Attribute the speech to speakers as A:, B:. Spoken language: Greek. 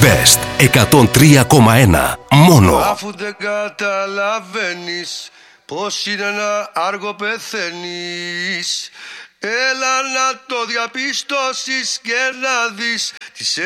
A: Best 103,1. Μόνο.
B: Αφού δεν καταλαβαίνεις πως είναι να άργο πεθαίνεις, έλα να το διαπιστώσεις και να δεις τις